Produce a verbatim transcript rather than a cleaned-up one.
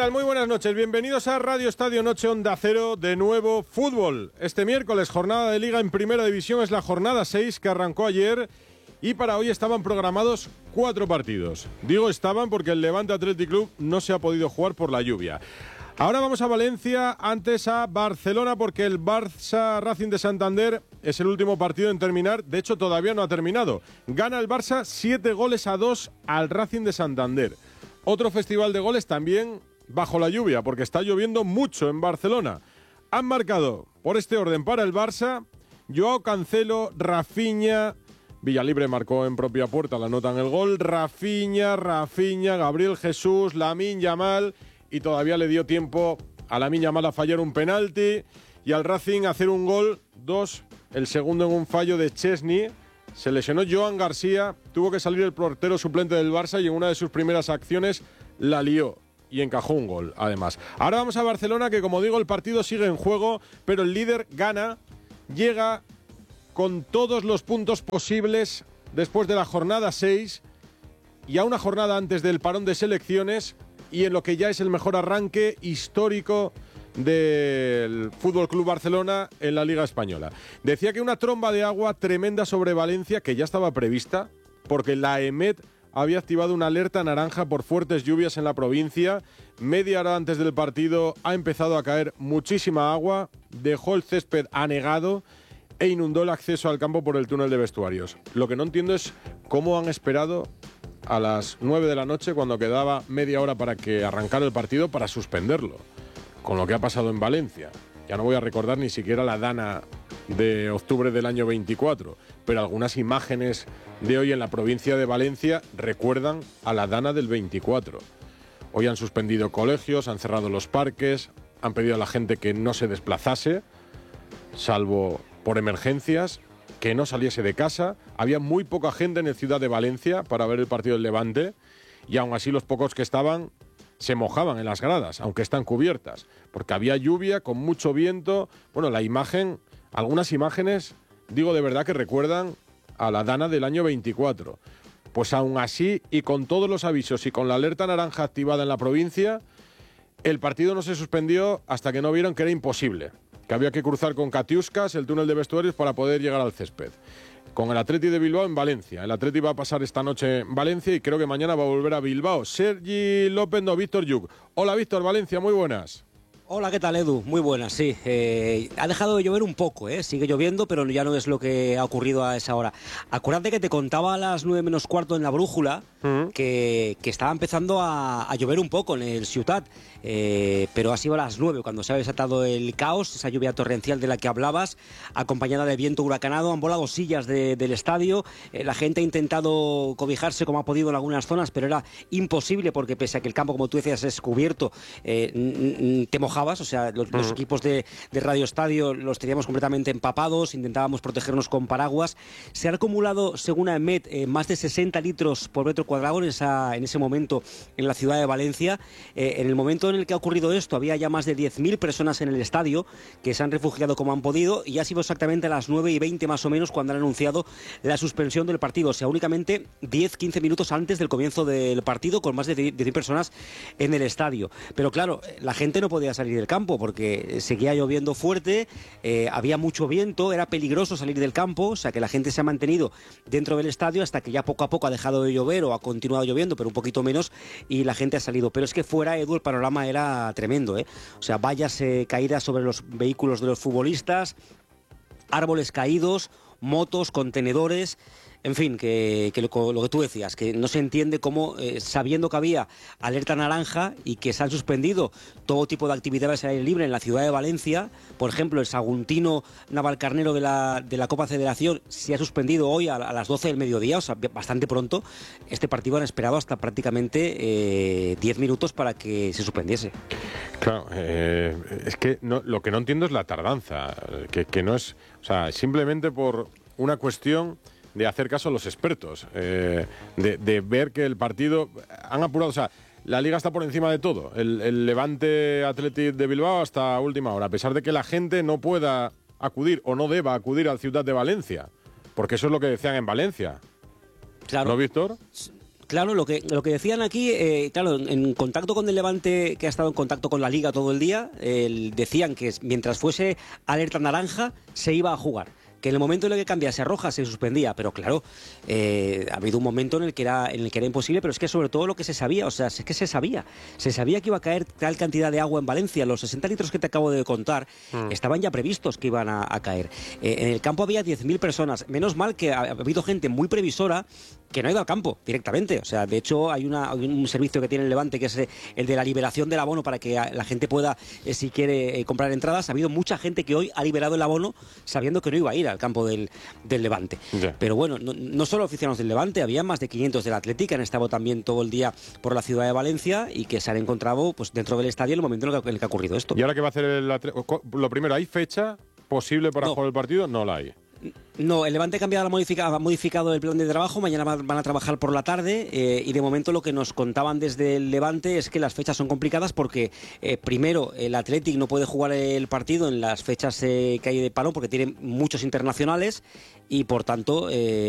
tal? Muy buenas noches. Bienvenidos a Radio Estadio Noche Onda Cero, de nuevo fútbol. Este miércoles, jornada de Liga en Primera División, es la jornada seis que arrancó ayer y para hoy estaban programados cuatro partidos. Digo estaban porque el Levante Athletic Club no se ha podido jugar por la lluvia. Ahora vamos a Valencia, antes a Barcelona, porque el Barça Racing de Santander es el último partido en terminar. De hecho, todavía no ha terminado. Gana el Barça siete goles a dos al Racing de Santander. Otro festival de goles también bajo la lluvia, porque está lloviendo mucho en Barcelona. Han marcado, por este orden, para el Barça, Joao Cancelo, Rafinha, Villalibre marcó en propia puerta, la anotan el gol, Rafinha, Rafinha, Gabriel Jesús, Lamine Yamal, y todavía le dio tiempo a Lamine Yamal a fallar un penalti y al Racing a hacer un gol, dos, el segundo en un fallo de Chesney. Se lesionó Joan García, tuvo que salir el portero suplente del Barça y en una de sus primeras acciones la lió y encajó un gol, además. Ahora vamos a Barcelona, que como digo, el partido sigue en juego, pero el líder gana, llega con todos los puntos posibles después de la jornada seis y a una jornada antes del parón de selecciones y en lo que ya es el mejor arranque histórico del Fútbol Club Barcelona en la Liga Española. Decía que una tromba de agua tremenda sobre Valencia, que ya estaba prevista, porque la EMET había activado una alerta naranja por fuertes lluvias en la provincia. Media hora antes del partido ha empezado a caer muchísima agua, dejó el césped anegado e inundó el acceso al campo por el túnel de vestuarios. Lo que no entiendo es cómo han esperado a las nueve de la noche, cuando quedaba media hora para que arrancara el partido, para suspenderlo, con lo que ha pasado en Valencia. Ya no voy a recordar ni siquiera la Dana de octubre del año veinticuatro, pero algunas imágenes de hoy en la provincia de Valencia recuerdan a la Dana del veinticuatro. Hoy han suspendido colegios, han cerrado los parques, han pedido a la gente que no se desplazase, salvo por emergencias, que no saliese de casa. Había muy poca gente en el Ciudad de Valencia para ver el partido del Levante y aún así los pocos que estaban se mojaban en las gradas, aunque están cubiertas, porque había lluvia con mucho viento. Bueno, la imagen, algunas imágenes, digo de verdad que recuerdan a la Dana del año veinticuatro. Pues aún así, y con todos los avisos y con la alerta naranja activada en la provincia, el partido no se suspendió hasta que no vieron que era imposible, que había que cruzar con catiuscas el túnel de vestuarios para poder llegar al césped. Con el Atleti de Bilbao en Valencia. El Atleti va a pasar esta noche en Valencia y creo que mañana va a volver a Bilbao. Sergi López, no, Víctor Yuk. Hola Víctor, Valencia, muy buenas. Hola, ¿qué tal, Edu? Muy buenas, sí. Eh, ha dejado de llover un poco, ¿eh? Sigue lloviendo, pero ya no es lo que ha ocurrido a esa hora. Acuérdate que te contaba a las nueve menos cuarto en la brújula uh-huh. que, que estaba empezando a, a llover un poco en el Ciutat, eh, pero ha sido a las nueve cuando se ha desatado el caos, esa lluvia torrencial de la que hablabas, acompañada de viento huracanado. Han volado sillas de, del estadio, eh, la gente ha intentado cobijarse como ha podido en algunas zonas, pero era imposible porque pese a que el campo, como tú decías, es cubierto, eh, n- n- te mojabas. O sea, los, uh-huh. los equipos de, de Radio Estadio los teníamos completamente empapados, intentábamos protegernos con paraguas. Se han acumulado, según AEMET, eh, más de sesenta litros por metro cuadrado en, esa, en ese momento en la ciudad de Valencia. Eh, en el momento en el que ha ocurrido esto, había ya más de diez mil personas en el estadio que se han refugiado como han podido, y ha sido exactamente a las nueve y veinte más o menos cuando han anunciado la suspensión del partido. O sea, únicamente diez a quince minutos antes del comienzo del partido, con más de diez mil personas en el estadio. Pero claro, la gente no podía salir del campo porque seguía lloviendo fuerte, eh, había mucho viento, era peligroso salir del campo. O sea que la gente se ha mantenido dentro del estadio hasta que ya poco a poco ha dejado de llover o ha continuado lloviendo, pero un poquito menos, y la gente ha salido. Pero es que fuera, Edu, el panorama era tremendo, ¿eh? O sea, vallas eh, caídas sobre los vehículos de los futbolistas, árboles caídos, motos, contenedores. En fin, que, que lo, lo que tú decías, que no se entiende cómo, eh, sabiendo que había alerta naranja y que se han suspendido todo tipo de actividades al aire libre en la ciudad de Valencia, por ejemplo, el Saguntino Navalcarnero de la, de la Copa Federación se ha suspendido hoy a, a las doce del mediodía, o sea, bastante pronto. Este partido han esperado hasta prácticamente eh, diez minutos para que se suspendiese. Claro, eh, es que no, lo que no entiendo es la tardanza, que, que no es, o sea, simplemente por una cuestión de hacer caso a los expertos, eh, de, de ver que el partido han apurado. O sea, la Liga está por encima de todo. El, el Levante Athletic de Bilbao hasta última hora, a pesar de que la gente no pueda acudir o no deba acudir al Ciudad de Valencia, porque eso es lo que decían en Valencia. Claro. ¿No, Víctor? Claro, lo que, lo que decían aquí, eh, claro, en, en contacto con el Levante, que ha estado en contacto con la Liga todo el día, eh, decían que mientras fuese alerta naranja, se iba a jugar. Que en el momento en el que cambiase a roja se suspendía, pero claro, eh, ha habido un momento en el que era en el que era imposible, pero es que sobre todo lo que se sabía, o sea, es que se sabía, se sabía que iba a caer tal cantidad de agua en Valencia, los sesenta litros que te acabo de contar mm. estaban ya previstos que iban a, a caer. Eh, en el campo había diez mil personas, menos mal que ha, ha habido gente muy previsora que no ha ido al campo directamente, o sea, de hecho hay, una, hay un servicio que tiene el Levante que es el de la liberación del abono para que la gente pueda, eh, si quiere, eh, comprar entradas. Ha habido mucha gente que hoy ha liberado el abono sabiendo que no iba a ir al campo del, del Levante. Yeah. Pero bueno, no, no solo aficionados del Levante, había más de quinientos del Athletic que han estado también todo el día por la ciudad de Valencia y que se han encontrado pues dentro del estadio en el momento en el que, en el que ha ocurrido esto. ¿Y ahora qué va a hacer el Athletic? Lo primero, ¿hay fecha posible para no. jugar el partido? No la hay. No, el Levante ha, cambiado, ha modificado el plan de trabajo, mañana van a trabajar por la tarde eh, y de momento lo que nos contaban desde el Levante es que las fechas son complicadas porque eh, primero el Athletic no puede jugar el partido en las fechas eh, que hay de parón porque tiene muchos internacionales y por tanto... Eh,